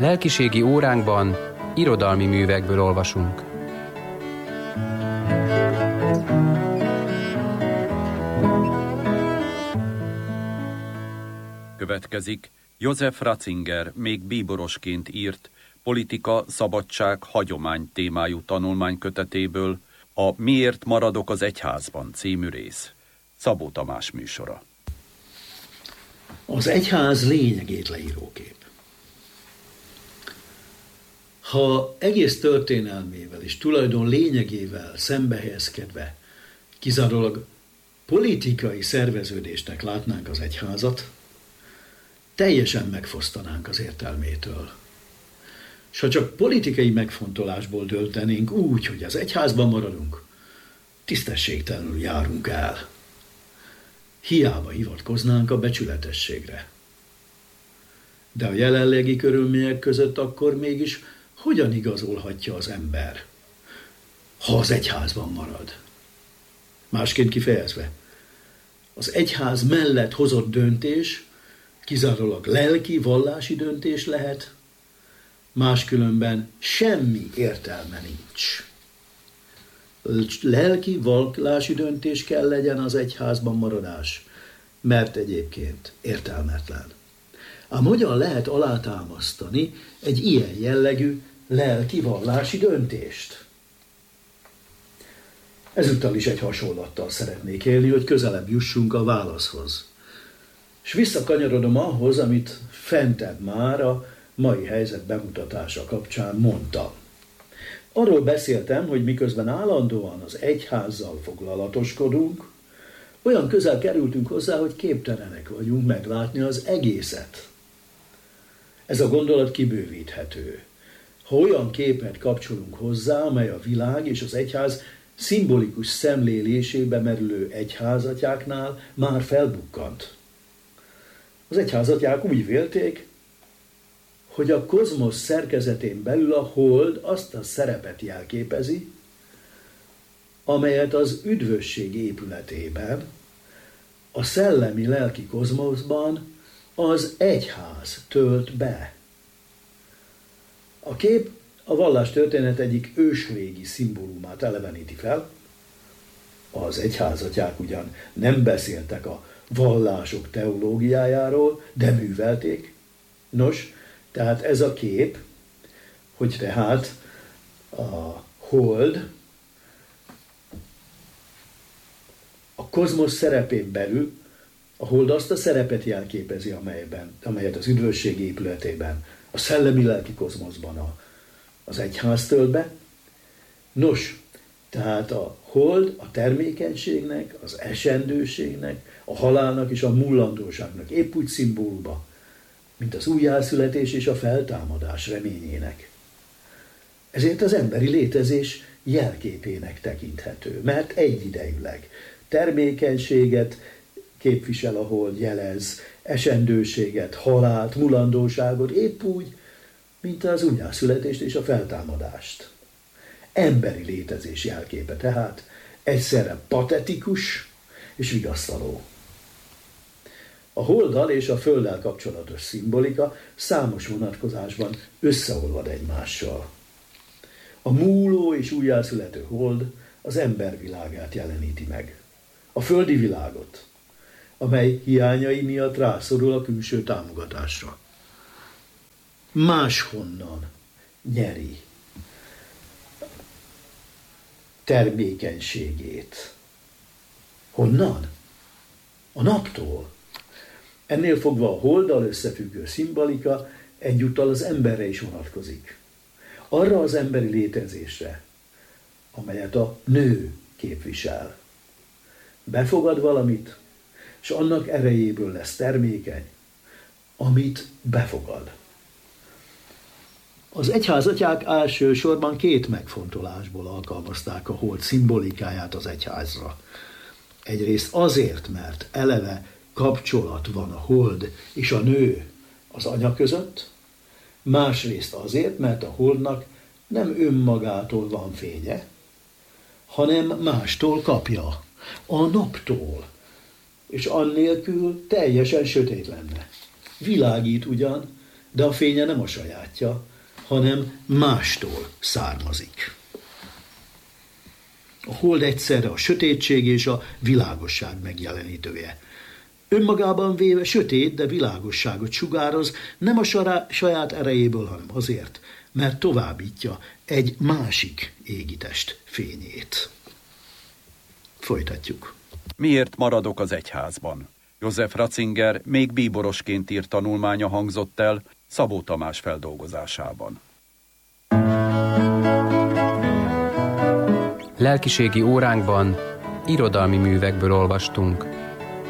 Lelkiségi óránkban irodalmi művekből olvasunk. Következik József Ratzinger még bíborosként írt Politika, szabadság, hagyomány témájú tanulmánykötetéből a Miért maradok az egyházban című rész. Szabó Tamás műsora. Az egyház lényegét leíró kép. Ha egész történelmével és tulajdon lényegével szembehelyezkedve kizárólag politikai szerveződésnek látnánk az egyházat, teljesen megfosztanánk az értelmétől. S ha csak politikai megfontolásból döntenénk úgy, hogy az egyházban maradunk, tisztességtelenül járunk el. Hiába hivatkoznánk a becsületességre. De a jelenlegi körülmények között akkor mégis hogyan igazolhatja az ember, ha az egyházban marad? Másként kifejezve, az egyház mellett hozott döntés kizárólag lelki, vallási döntés lehet, máskülönben semmi értelme nincs. Lelki, vallási döntés kell legyen az egyházban maradás, mert egyébként értelmetlen. Ám hogyan lehet alátámasztani egy ilyen jellegű lelki, vallási döntést? Ezúttal is egy hasonlattal szeretnék élni, hogy közelebb jussunk a válaszhoz. És visszakanyarodom ahhoz, amit fentebb már a mai helyzet bemutatása kapcsán mondtam. Arról beszéltem, hogy miközben állandóan az egyházzal foglalatoskodunk, olyan közel kerültünk hozzá, hogy képtelenek vagyunk meglátni az egészet. Ez a gondolat kibővíthető. Ha olyan képet kapcsolunk hozzá, amely a világ és az egyház szimbolikus szemlélésébe merülő egyházatyáknál már felbukkant. Az egyházatyák úgy vélték, hogy a kozmosz szerkezetén belül a hold azt a szerepet jelképezi, amelyet az üdvösség épületében, a szellemi-lelki kozmoszban az egyház tölt be. A kép a vallástörténet egyik ősrégi szimbólumát eleveníti fel. Az egyházatyák ugyan nem beszéltek a vallások teológiájáról, de művelték. Nos, tehát ez a kép, hogy tehát a hold a kozmosz szerepén belül, a hold azt a szerepet jelképezi, amelyet az üdvösség épületében, a szellemi-lelki kozmoszban az egyház tölt be. Nos, tehát a hold a termékenységnek, az esendőségnek, a halálnak és a mullandóságnak épp úgy szimbóluma, mint az újjászületés és a feltámadás reményének. Ezért az emberi létezés jelképének tekinthető, mert egyidejűleg termékenységet képvisel a hold, jelez, esendőséget, halált, mulandóságot, épp úgy, mint az újjászületést és a feltámadást. Emberi létezés jelképe tehát egyszerre patetikus és vigasztaló. A holddal és a földdel kapcsolatos szimbolika számos vonatkozásban összeolvad egymással. A múló és újjászülető hold az ember világát jeleníti meg. A földi világot, amely hiányai miatt rászorul a külső támogatásra. Máshonnan nyeri termékenységét. Honnan? A naptól. Ennél fogva a holddal összefüggő szimbolika egyúttal az emberre is vonatkozik. Arra az emberi létezésre, amelyet a nő képvisel. Befogad valamit, és annak erejéből lesz termékeny, amit befogad. Az egyházatyák elsősorban két megfontolásból alkalmazták a hold szimbolikáját az egyházra. Egyrészt azért, mert eleve kapcsolat van a hold és a nő az anya között, másrészt azért, mert a holdnak nem önmagától van fénye, hanem mástól kapja, a naptól, és annélkül teljesen sötét lenne. Világít ugyan, de a fénye nem a sajátja, hanem mástól származik. A hold egyszerre a sötétség és a világosság megjelenítője. Önmagában véve sötét, de világosságot sugároz, nem a saját erejéből, hanem azért, mert továbbítja egy másik égitest fényét. Folytatjuk. Miért maradok az egyházban? József Ratzinger még bíborosként írt tanulmánya hangzott el Szabó Tamás feldolgozásában. Lelkiségi óránkban irodalmi művekből olvastunk.